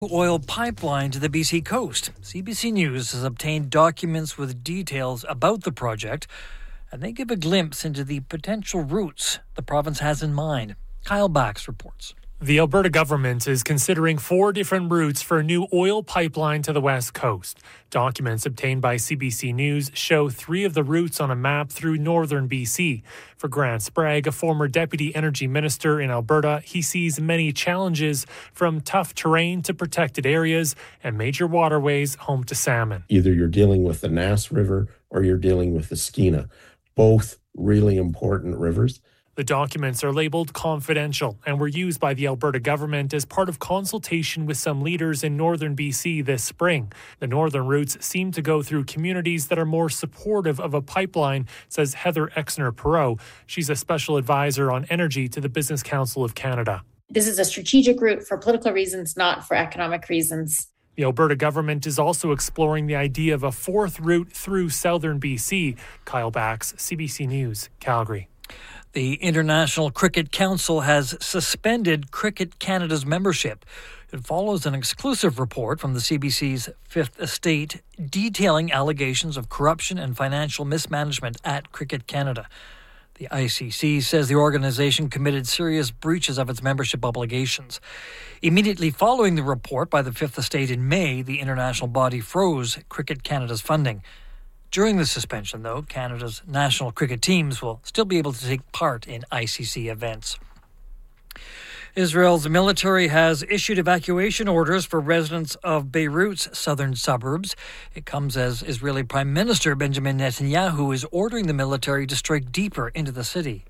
oil pipeline to the BC coast. CBC News has obtained documents with details about the project, and they give a glimpse into the potential routes the province has in mind. Kyle Bax reports. The Alberta government is considering 4 different routes for a new oil pipeline to the west coast. Documents obtained by CBC News show 3 of the routes on a map through northern BC. For Grant Sprague, a former deputy energy minister in Alberta, he sees many challenges from tough terrain to protected areas and major waterways home to salmon. Either you're dealing with the Nass River or you're dealing with the Skeena, both really important rivers. The documents are labeled confidential and were used by the Alberta government as part of consultation with some leaders in northern BC this spring. The northern routes seem to go through communities that are more supportive of a pipeline, says Heather Exner-Perot. She's a special advisor on energy to the Business Council of Canada. This is a strategic route for political reasons, not for economic reasons. The Alberta government is also exploring the idea of a 4th route through southern BC. Kyle Bax, CBC News, Calgary. The International Cricket Council has suspended Cricket Canada's membership. It follows an exclusive report from the CBC's Fifth Estate detailing allegations of corruption and financial mismanagement at Cricket Canada. The ICC says the organization committed serious breaches of its membership obligations. Immediately following the report by the Fifth Estate in May, the international body froze Cricket Canada's funding. During the suspension, though, Canada's national cricket teams will still be able to take part in ICC events. Israel's military has issued evacuation orders for residents of Beirut's southern suburbs. It comes as Israeli Prime Minister Benjamin Netanyahu is ordering the military to strike deeper into the city.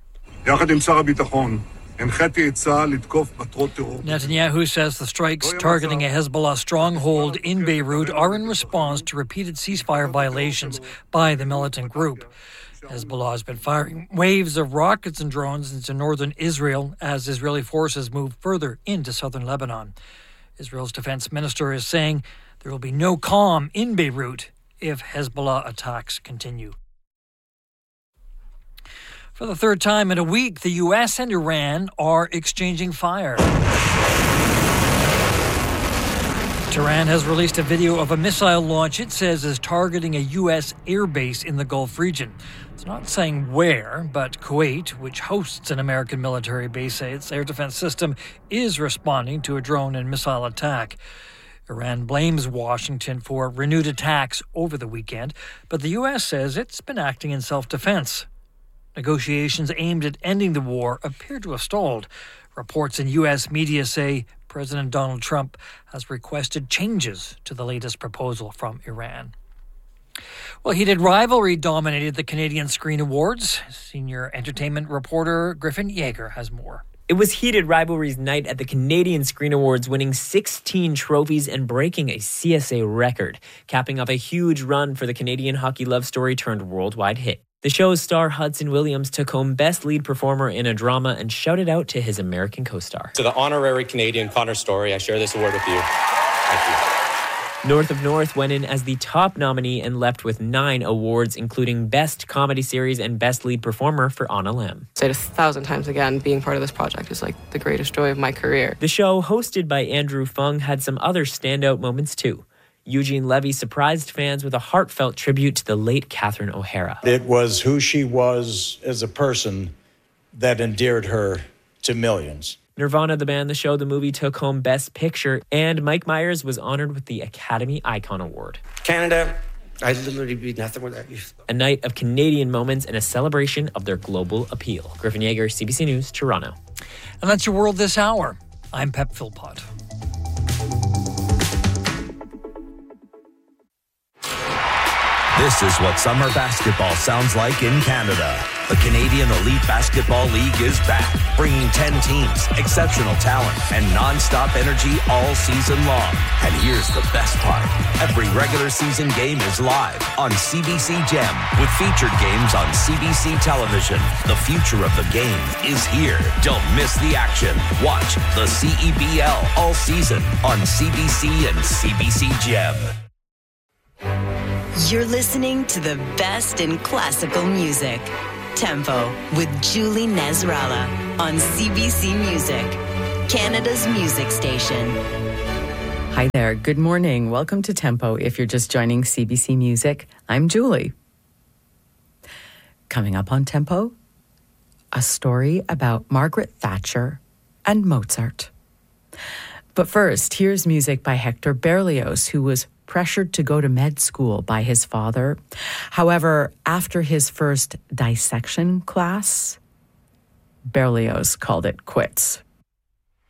Netanyahu says the strikes targeting a Hezbollah stronghold in Beirut are in response to repeated ceasefire violations by the militant group. Hezbollah has been firing waves of rockets and drones into northern Israel as Israeli forces move further into southern Lebanon. Israel's defense minister is saying there will be no calm in Beirut if Hezbollah attacks continue. For the 3rd time in a week, the U.S. and Iran are exchanging fire. Tehran has released a video of a missile launch it says is targeting a U.S. airbase in the Gulf region. It's not saying where, but Kuwait, which hosts an American military base, says its air defense system is responding to a drone and missile attack. Iran blames Washington for renewed attacks over the weekend, but the U.S. says it's been acting in self-defense. Negotiations aimed at ending the war appear to have stalled. Reports in U.S. media say President Donald Trump has requested changes to the latest proposal from Iran. Well, heated rivalry dominated the Canadian Screen Awards. Senior entertainment reporter Griffin Yeager has more. It was heated rivalries night at the Canadian Screen Awards, winning 16 trophies and breaking a CSA record, capping off a huge run for the Canadian hockey love story turned worldwide hit. The show's star Hudson Williams took home Best Lead Performer in a Drama and shouted out to his American co-star. To the honorary Canadian Connor Story, I share this award with you. Thank you. North of North went in as the top nominee and left with 9 awards, including Best Comedy Series and Best Lead Performer for Anna Lim. I've said 1,000 times again, being part of this project is like the greatest joy of my career. The show, hosted by Andrew Fung, had some other standout moments too. Eugene Levy surprised fans with a heartfelt tribute to the late Catherine O'Hara. It was who she was as a person that endeared her to millions. Nirvana, the band, the show, the movie took home Best Picture, and Mike Myers was honored with the Academy Icon Award. Canada, I'd literally be nothing without you. A night of Canadian moments and a celebration of their global appeal. Griffin Yeager, CBC News, Toronto. And that's your world this hour. I'm Pep Philpott. This is what summer basketball sounds like in Canada. The Canadian Elite Basketball League is back, bringing 10 teams, exceptional talent, and non-stop energy all season long. And here's the best part. Every regular season game is live on CBC Gem, with featured games on CBC television. The future of the game is here. Don't miss the action. Watch the CEBL all season on CBC and CBC Gem. You're listening to the best in classical music. Tempo with Julie Nasrallah on CBC Music, Canada's music station. Hi there. Good morning. Welcome to Tempo. If you're just joining CBC Music, I'm Julie. Coming up on Tempo, a story about Margaret Thatcher and Mozart. But first, here's music by Hector Berlioz, who was pressured to go to med school by his father. However, after his first dissection class, Berlioz called it quits.